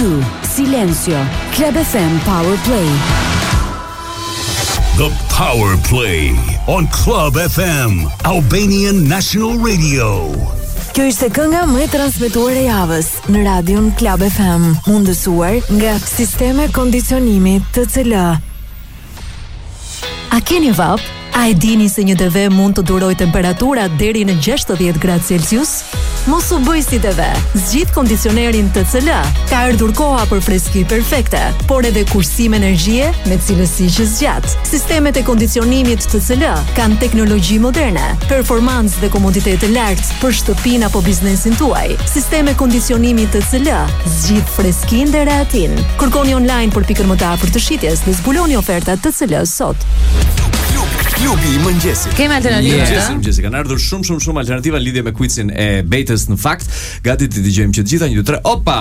2, Silencio, Club FM Power Play. The Power Play on Club FM, Albanian National Radio. Kjo ishte kënga më e transmetuar e javës në radion Club FM, mundësuar nga Sisteme Kondicionimi TCL. A keni vap? A e dini se një TV mund të duroj temperatura deri në 60 gradë Celsius? Mos u bëj si TV. Zgjidh kondicionerin TCL. Ka ardhur koha për freski perfekte, por edhe kursim energjie me cilësi që zgjat. Sistemet e kondicionimit TCL kanë teknologji moderne, performancë dhe komoditet të lartë për shtëpinë apo biznesin tuaj. Sisteme kondicionimi TCL zgjidh freskinë dhe rehatin. Kërkoni online për pikën më të afërt të shitjes dhe zbuloni ofertat TCL sot. Klubi i mëngjesit. Kemi alternativa. Mëngjesi kanë ardhur shumë alternativa lidhje me quizin e betës në fakt. Gati të dëgjojmë që të gjitha 1 2 3. Opa!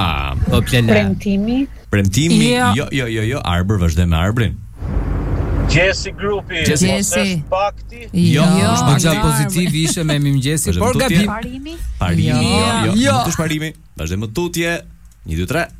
Premtimi. Jo, Arbër vazhdon me Arbrin. Jesse grupi. Jesse. Pakti. Jo, është pozitiv ishte me mëngjesi, por gabim. Parimi. Jo. Nuk është parimi. Vazhdojmë me tutje. 1 2 3.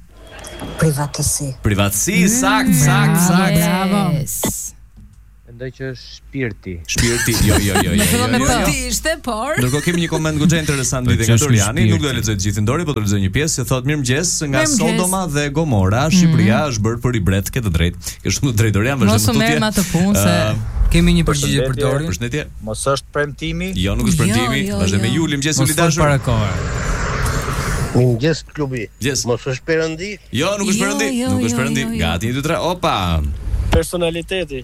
Privatësi, sakt. Bravo. Mendoj që është Shpirti, jo. Me fillon me P ishte, por Ndërkohë kemi një koment goxha interesant lidhje nga Doriani, nuk do e lexoj të gjithë Dori, por do të lexoj një pjesë që thotë mirëmëngjes, nga Sodoma dhe Gomora, Shqipëria është bërë për i bret, ke të drejtë. Ke shumë të drejtë Dorian, vazhdojmë tutje. Mos u merr me atë punë se Kemi një përgjigje për Dorin. Përshëndetje. Mos është premtimi? Jo, nuk është premtimi. Vazhdojmë me Juli, mëngjes Juli dashur. Para kohë. Mëngjes klubi. Mos është perëndi? Jo, nuk është perëndi. Nuk është perëndi. Gati 1 2 3. Opa. Personaliteti.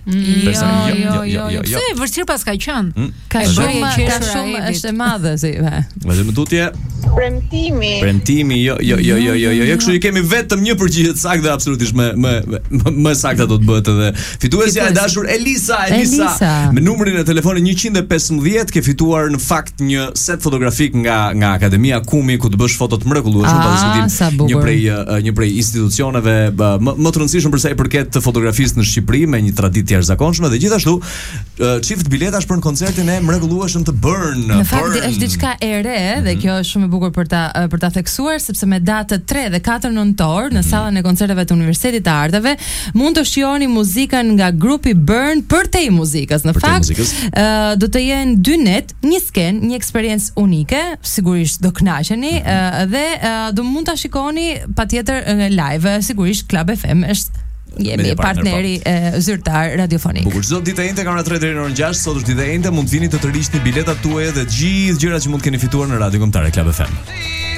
Jo. Pse e vështirë pas ka qenë? Ka shumë është e madhe si. Vazhdojmë tutje. Premtimi, jo. Kështu i kemi vetëm një përgjigje të saktë dhe absolutisht më saktë do të bëhet edhe fituesja e dashur Elisa. Me numrin e telefonit 115 ke fituar në fakt një set fotografik nga Akademia Kumi ku të bësh foto të mrekullueshme pa diskutim, një prej institucioneve më të rëndësishëm për sa i përket të fotografisë në Shqipëri me një traditë të jashtëzakonshme dhe gjithashtu çift biletash për në koncertin e mrekullueshëm të Burn. Në fakt është diçka e re dhe kjo është shumë e bukur për ta theksuar sepse me datë 3 dhe 4 nëntor në sallën e koncerteve të Universitetit të Arteve mund të shijoni muzikën nga grupi Burn për te muzikës. Në fakt do të jenë 2 net, një sken, një eksperiencë unike, sigurisht do kënaqeni dhe do mund ta shikoni patjetër live, sigurisht Club FM është jemi partneri zyrtar radiofonik. Bukur, çdo ditë e njëjtë kamera 3 deri në orën 6, sot është ditë e njëjtë, mund të vini të tërhiqni biletat tuaja dhe gjithë gjërat që mund të keni fituar në Radio Kombëtare Club FM.